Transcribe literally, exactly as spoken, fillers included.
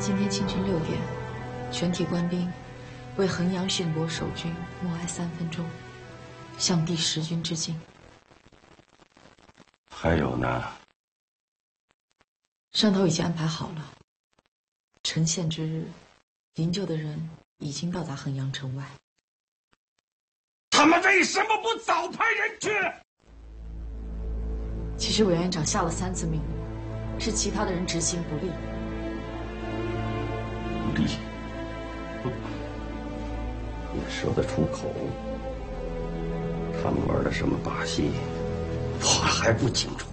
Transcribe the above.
今天清晨六点，全体官兵为衡阳殉国守军默哀三分钟，向第十军致敬。 还有呢？ 上头已经安排好了，城陷之日，营救的人已经到达衡阳城外。 他们为什么不早派人去？ 其实委员长下了三次命令，是其他的人执行不力。 不力？也说得出口。他们玩的什么把戏，我还不清楚。